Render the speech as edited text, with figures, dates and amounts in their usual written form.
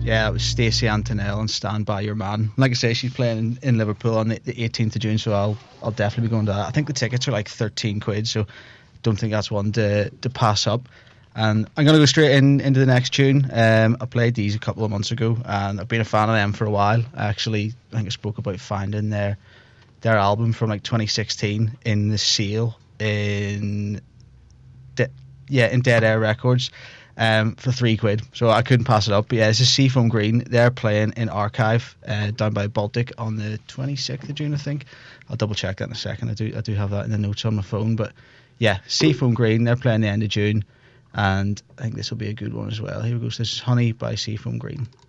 Yeah, it was Stacey Antonell and Stand By Your Man. Like I say, she's playing in Liverpool on the 18th of June, so I'll definitely be going to that. I think the tickets are like 13 quid, so don't think that's one to pass up. And I'm going to go straight into the next tune. I played these a couple of months ago, and I've been a fan of them for a while. Actually, I think I spoke about finding their album from like 2016 in the sale in Dead Air Records. For 3 quid, so I couldn't pass it up. But yeah, this is Seafoam Green. They're playing in Archive down by Baltic on the 26th of June, I think. I'll double check that in a second. I do have that in the notes on my phone. But yeah, Seafoam Green, they're playing the end of June, and I think this will be a good one as well. Here we go. So this is Honey by Seafoam Green.